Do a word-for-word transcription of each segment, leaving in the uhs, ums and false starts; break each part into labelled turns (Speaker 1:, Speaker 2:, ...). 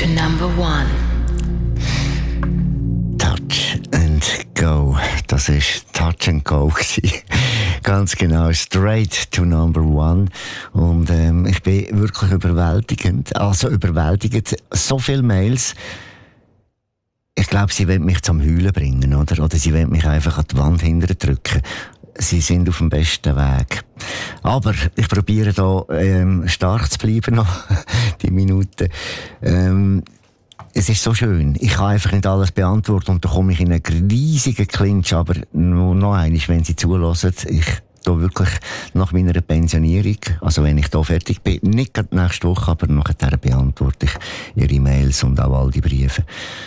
Speaker 1: number one.
Speaker 2: Touch and Go. Das war Touch and Go. Ganz genau. Straight to number one. Und ähm, ich bin wirklich überwältigend. Also überwältigend. So viele Mails. Ich glaube, sie wollen mich zum Heulen bringen, oder? Oder sie wollen mich einfach an die Wand hinterher drücken. Sie sind auf dem besten Weg. Aber ich probiere da ähm, stark zu bleiben noch, die Minuten. Ähm, es ist so schön. Ich kann einfach nicht alles beantworten und da komme ich in einen riesigen Clinch. Aber nur noch einmal, wenn Sie zulassen, ich da wirklich nach meiner Pensionierung, also wenn ich da fertig bin, nicht gerade nächste Woche, aber nachher beantworte ich Ihre Mails und auch all die Briefe.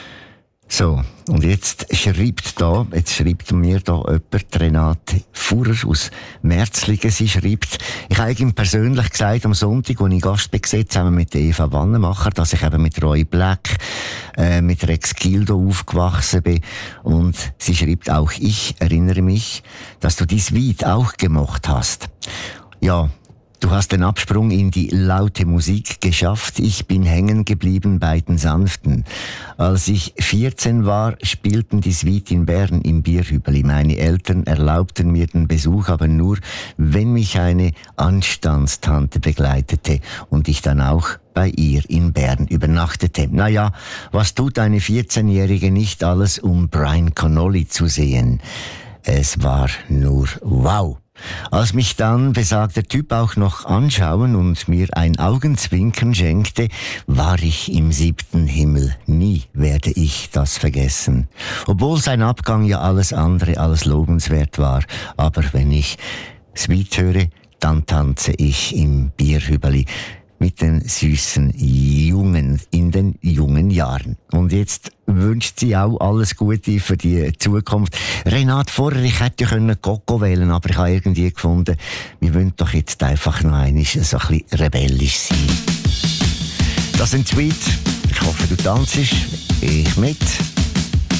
Speaker 2: So, und jetzt schreibt da, jetzt schreibt mir da jemand, Renate Fuhrer aus Merzlingen. Sie schreibt, ich habe ihm persönlich gesagt, am Sonntag, als ich Gast war, zusammen mit Eva Wannemacher, dass ich eben mit Roy Black, äh, mit Rex Gildo aufgewachsen bin. Und sie schreibt, auch ich erinnere mich, dass du dies Lied auch gemocht hast. Ja, du hast den Absprung in die laute Musik geschafft. Ich bin hängen geblieben bei den Sanften. Als ich vierzehn war, spielten die Suite in Bern im Bierhübeli. Meine Eltern erlaubten mir den Besuch, aber nur, wenn mich eine Anstandstante begleitete und ich dann auch bei ihr in Bern übernachtete. Naja, was tut eine vierzehnjährige nicht alles, um Brian Connolly zu sehen? Es war nur wow. Als mich dann besagter Typ auch noch anschauen und mir ein Augenzwinkern schenkte, war ich im siebten Himmel. Nie werde ich das vergessen. Obwohl sein Abgang ja alles andere als lobenswert war. Aber wenn ich Sweet höre, dann tanze ich im Bierhübeli mit den süßen Jungen in den jungen Jahren. Und jetzt wünscht sie auch alles Gute für die Zukunft. Renate, vorher, ich hätte ja können Coco wählen, aber ich habe irgendwie gefunden, wir wollen doch jetzt einfach noch einmal so ein bisschen rebellisch sein. Das sind Sweet. Ich hoffe, du tanzst. Ich mit.